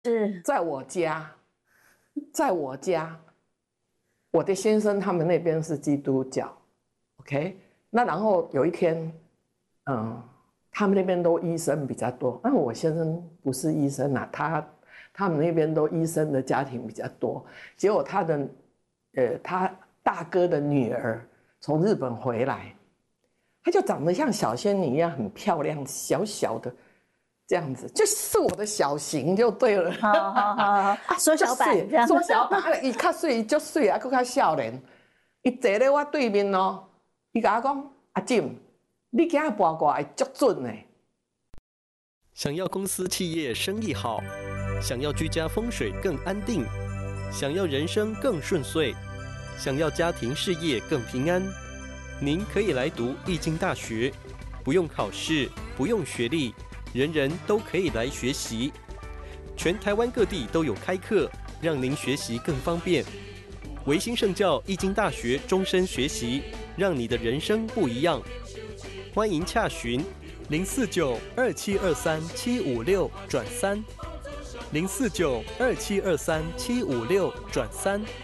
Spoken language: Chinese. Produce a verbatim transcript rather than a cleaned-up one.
是在我家，在我家，我的先生他们那边是基督教 ，OK， 那然后有一天，嗯，他们那边都医生比较多，那我先生不是医生啊，他他们那边都医生的家庭比较多，结果他的，呃，他大哥的女儿从日本回来，她就长得像小仙女一样，很漂亮，小小的。这样子就是我的小型就对了， 好好好好，缩小版这样， 缩小版，伊较水，足水啊，佫较少年。伊坐咧我对面哦，伊甲我讲：阿静，你今日八卦会足准的。 想要公司企业生意好，想要居家风水更安定，想要人生更顺遂，想要家庭事业更平安，您可以来读易经大学，不用考试，不用学历。人人都可以来学习，全台湾各地都有开课，让您学习更方便。维新圣教易经大学终身学习，让你的人生不一样。欢迎洽询零四九二七二三七五六转三，零四九二七二三七五六转三。